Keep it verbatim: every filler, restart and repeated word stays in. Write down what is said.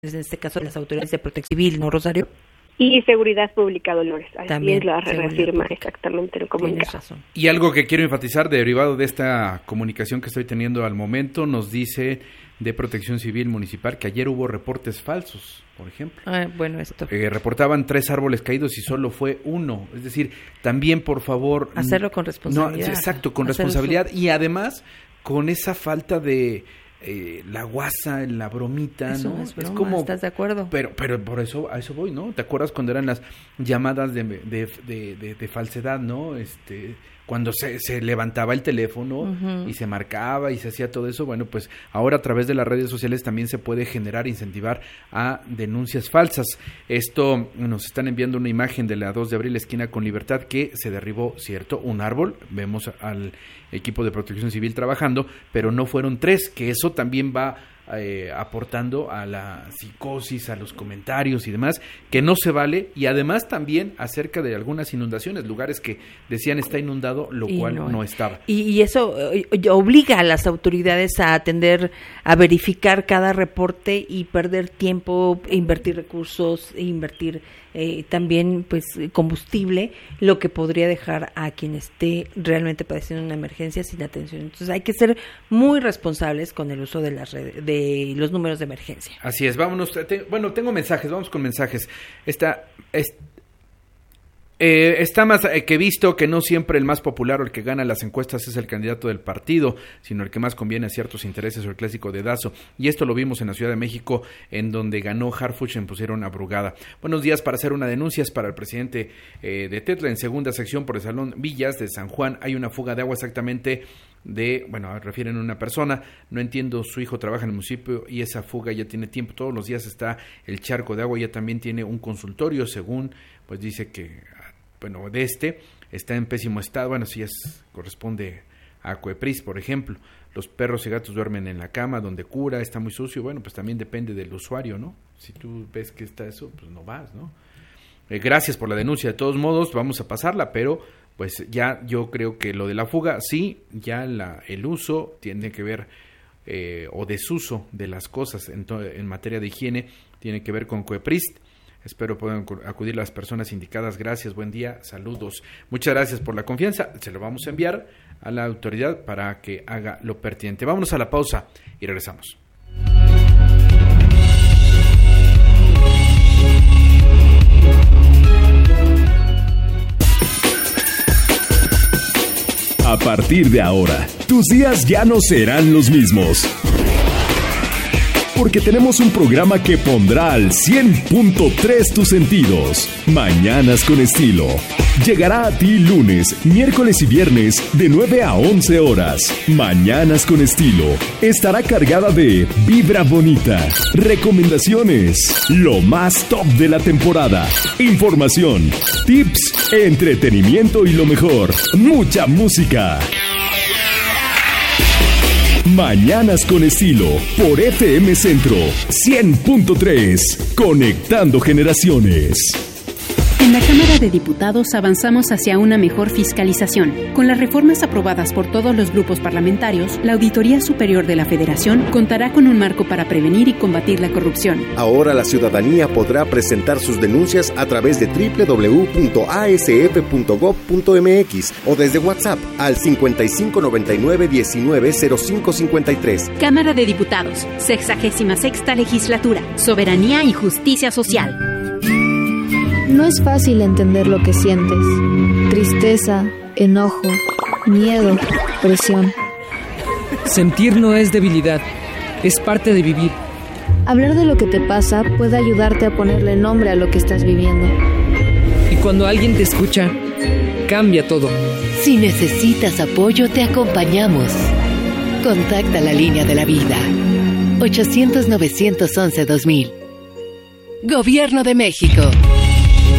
en este caso las autoridades de Protección Civil, ¿no, Rosario? Y Seguridad Pública, Dolores. Así También, es, la reafirma exactamente el comunicado. Y algo que quiero enfatizar, derivado de esta comunicación que estoy teniendo al momento, nos dice de Protección Civil Municipal que ayer hubo reportes falsos, por ejemplo. Ah, bueno, esto. Eh, reportaban tres árboles caídos y solo fue uno. Es decir, también, por favor... Hacerlo con responsabilidad. No, exacto, con Hacerlo responsabilidad su... y además con esa falta de... Eh, la guasa, la bromita, eso ¿no? No es, broma, es como, ¿estás de acuerdo? Pero, pero por eso, a eso voy, ¿no? ¿Te acuerdas cuando eran las llamadas de, de, de, de, de falsedad, ¿no? Este, cuando se, se levantaba el teléfono uh-huh. y se marcaba y se hacía todo eso, bueno, pues ahora a través de las redes sociales también se puede generar, incentivar a denuncias falsas. Esto nos están enviando una imagen de la dos de abril, esquina con Libertad, que se derribó, cierto, un árbol, vemos al equipo de Protección Civil trabajando, pero no fueron tres, que eso también va eh, aportando a la psicosis, a los comentarios y demás, que no se vale, y además también acerca de algunas inundaciones, lugares que decían está inundado, lo y cual no, no estaba. Y, y eso eh, obliga a las autoridades a atender, a verificar cada reporte y perder tiempo, e invertir recursos, e invertir Eh, también pues combustible, lo que podría dejar a quien esté realmente padeciendo una emergencia sin atención. Entonces hay que ser muy responsables con el uso de las redes, de los números de emergencia. Así es, vámonos, te, bueno, tengo mensajes, vamos con mensajes. Esta, es, eh, está más eh, que visto que no siempre el más popular o el que gana las encuestas es el candidato del partido, sino el que más conviene a ciertos intereses o el clásico dedazo. Y esto lo vimos en la Ciudad de México, en donde ganó Harfuch en Pusieron a Brugada. Buenos días, para hacer una denuncia es para el presidente eh, de Tetla, en segunda sección por el Salón Villas de San Juan. Hay una fuga de agua exactamente de, bueno, refieren a una persona, no entiendo, su hijo trabaja en el municipio y esa fuga ya tiene tiempo, todos los días está el charco de agua, ya también tiene un consultorio, según, pues dice que, bueno, de este, está en pésimo estado, bueno, si es, corresponde a Coepris, por ejemplo, los perros y gatos duermen en la cama, donde cura, está muy sucio, bueno, pues también depende del usuario, ¿no? Si tú ves que está eso, pues no vas, ¿no? Eh, gracias por la denuncia, de todos modos, vamos a pasarla, pero pues ya yo creo que lo de la fuga, sí, ya la, el uso tiene que ver, eh, o desuso de las cosas en, to- en materia de higiene, tiene que ver con Coepris. Espero puedan acudir las personas indicadas. Gracias, buen día, saludos. Muchas gracias por la confianza. Se lo vamos a enviar a la autoridad para que haga lo pertinente. Vámonos a la pausa y regresamos. A partir de ahora, tus días ya no serán los mismos. Porque tenemos un programa que pondrá al cien punto tres tus sentidos. Mañanas con Estilo. Llegará a ti lunes, miércoles y viernes de nueve a once horas. Mañanas con Estilo. Estará cargada de vibra bonita, recomendaciones, lo más top de la temporada, información, tips, entretenimiento y lo mejor, mucha música. Mañanas con Estilo, por F M Centro cien punto tres, conectando generaciones. En la Cámara de Diputados avanzamos hacia una mejor fiscalización. Con las reformas aprobadas por todos los grupos parlamentarios, la Auditoría Superior de la Federación contará con un marco para prevenir y combatir la corrupción. Ahora la ciudadanía podrá presentar sus denuncias a través de doble u doble u doble u punto a s f punto gob punto m x o desde WhatsApp al cincuenta y cinco noventa y nueve diecinueve cero cinco cincuenta y tres. Cámara de Diputados, sexagésima sexta legislatura, soberanía y justicia social. No es fácil entender lo que sientes. Tristeza, enojo, miedo, presión. Sentir no es debilidad, es parte de vivir. Hablar de lo que te pasa puede ayudarte a ponerle nombre a lo que estás viviendo. Y cuando alguien te escucha, cambia todo. Si necesitas apoyo, te acompañamos. Contacta la línea de la vida. ochocientos, novecientos once, dos mil. Gobierno de México.